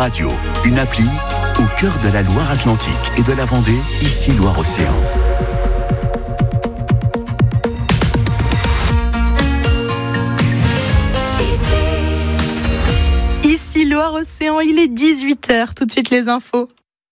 Radio, une appli au cœur de la Loire-Atlantique et de la Vendée, ici Loire-Océan. Ici Loire-Océan, il est 18h, tout de suite les infos.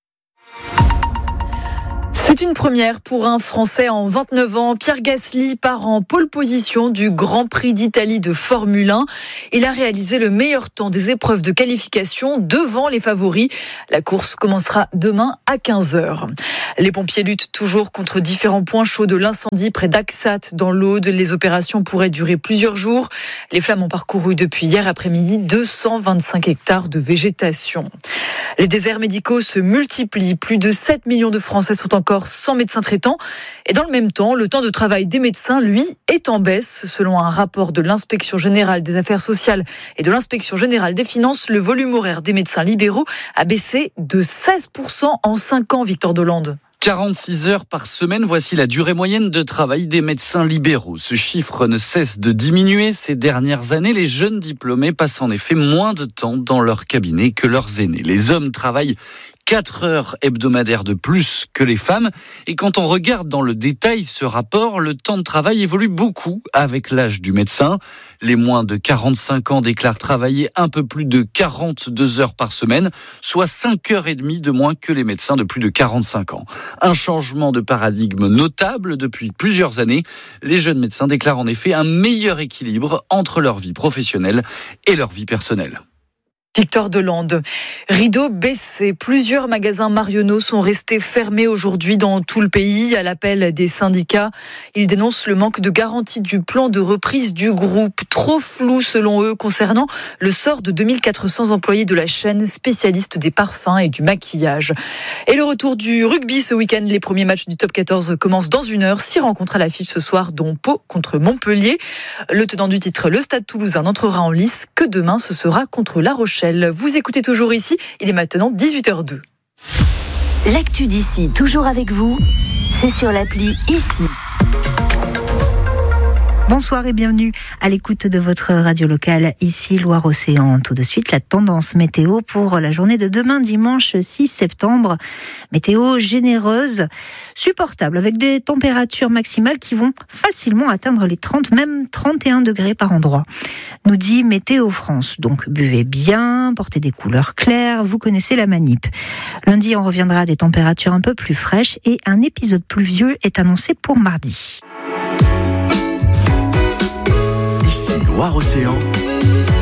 C'est une première pour un Français en 29 ans. Pierre Gasly part en pole position du Grand Prix d'Italie de Formule 1. Il a réalisé le meilleur temps des épreuves de qualification devant les favoris. La course commencera demain à 15h. Les pompiers luttent toujours contre différents points chauds de l'incendie près d'Axat dans l'Aude. Les opérations pourraient durer plusieurs jours. Les flammes ont parcouru depuis hier après-midi 225 hectares de végétation. Les déserts médicaux se multiplient. Plus de 7 millions de Français sont encore sans médecin traitant. Et dans le même temps, le temps de travail des médecins, lui, est en baisse. Selon un rapport de l'Inspection générale des affaires sociales et de l'Inspection générale des finances, le volume horaire des médecins libéraux a baissé de 16% en 5 ans, Victor Delande. 46 heures par semaine, voici la durée moyenne de travail des médecins libéraux. Ce chiffre ne cesse de diminuer. Ces dernières années, les jeunes diplômés passent en effet moins de temps dans leur cabinet que leurs aînés. Les hommes travaillent 4 heures hebdomadaires de plus que les femmes. Et quand on regarde dans le détail ce rapport, le temps de travail évolue beaucoup avec l'âge du médecin. Les moins de 45 ans déclarent travailler un peu plus de 42 heures par semaine, soit 5 heures et demie de moins que les médecins de plus de 45 ans. Un changement de paradigme notable depuis plusieurs années. Les jeunes médecins déclarent en effet un meilleur équilibre entre leur vie professionnelle et leur vie personnelle. Victor Delande. Rideau baissé. Plusieurs magasins Marionneau sont restés fermés aujourd'hui dans tout le pays à l'appel des syndicats. Ils dénoncent le manque de garantie du plan de reprise du groupe. Trop flou selon eux concernant le sort de 2400 employés de la chaîne spécialiste des parfums et du maquillage. Et le retour du rugby ce week-end. Les premiers matchs du top 14 commencent dans 1 heure. 6 rencontres à l'affiche ce soir, dont Pau contre Montpellier. Le tenant du titre, le Stade Toulousain, n'entrera en lice que demain. Ce sera contre La Rochelle. Vous écoutez toujours ici, il est maintenant 18h02. L'actu d'ici, toujours avec vous, c'est sur l'appli Ici. Bonsoir et bienvenue à l'écoute de votre radio locale, ici Loire-Océan. Tout de suite, la tendance météo pour la journée de demain, dimanche 6 septembre. Météo généreuse, supportable, avec des températures maximales qui vont facilement atteindre les 30, même 31 degrés par endroit. Nous dit Météo France. Donc, buvez bien, portez des couleurs claires, vous connaissez la manip. Lundi, on reviendra à des températures un peu plus fraîches et un épisode pluvieux est annoncé pour mardi. Ici Loire-Océan,